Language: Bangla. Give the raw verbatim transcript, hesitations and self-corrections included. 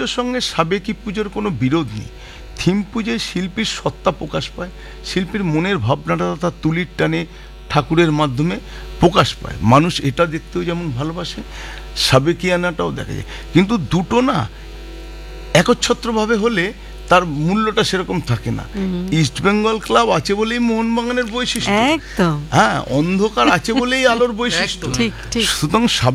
পুজোর সঙ্গে সাবেকি পুজোর কোনো বিরোধ নেই। থিম পুজোয় শিল্পীর সত্তা প্রকাশ পায়, শিল্পীর মনের ভাবনাটা তার তুলির টানে ঠাকুরের মাধ্যমে প্রকাশ পায়। মানুষ এটা দেখতেও যেমন ভালোবাসে, সাবেকিয়ানাটাও দেখা যায়। কিন্তু দুটো না একচ্ছত্রভাবে হলে তার মূল্যটা সেরকম থাকে না। ইস্ট বেঙ্গল ক্লাব আছে বলেই মোহনবাগানের বৈশিষ্ট্য, একদম হ্যাঁ, অন্ধকার আছে বলেই আলোর বৈশিষ্ট্য। ঠিক ঠিক সুতরাং